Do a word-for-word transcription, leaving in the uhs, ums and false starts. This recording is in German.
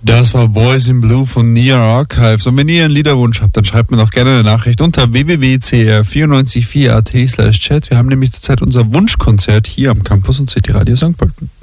Das war Boys in Blue von Near Archives. Und wenn ihr einen Liederwunsch habt, dann schreibt mir doch gerne eine Nachricht unter w w w punkt c r vier neun vier punkt a t slash chat. Wir haben nämlich zurzeit unser Wunschkonzert hier am Campus und City Radio Sankt Pölten.